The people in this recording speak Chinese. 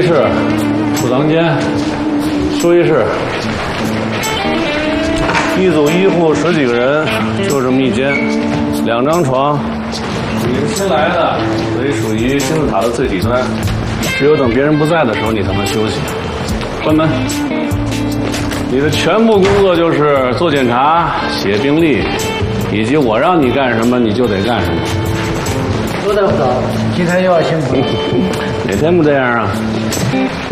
室、储藏间、休息室，一组医护10几个人，就这么一间，2张床。你是新来的，所以属于金字塔的最底端，只有等别人不在的时候，你才能休息。关门。你的全部工作就是做检查、写病历，以及我让你干什么你就得干什么。 多大不早，今天又要辛苦了。 哪天不这样啊？